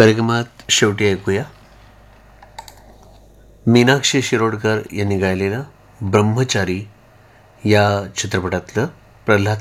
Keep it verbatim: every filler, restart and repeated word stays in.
कार्यक्रमात शेवटी ऐकूया मीनाक्षी शिरोडकर यांनी गायलेलं ब्रह्मचारी या चित्रपटातलं प्रल्हाद